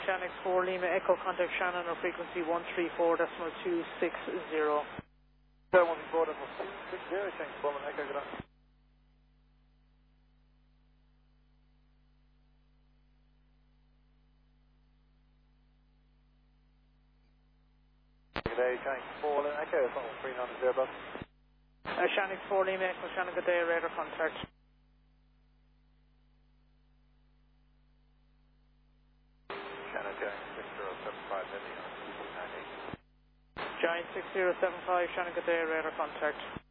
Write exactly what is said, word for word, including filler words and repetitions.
Shanix four Lima Echo, contact Shannon or frequency one three four decimal two six zero. one three four decimal two six zero, Shanix four Lima Echo, good on. Good day, Shanix four Lima Echo, three nine zero bus. Uh, Shanix four Lima Echo, Shannon, good day, radar contact. Shannon, Giant six zero seven five, heading on two nine eight. Giant six zero seven five, Shannon, good day, radar contact.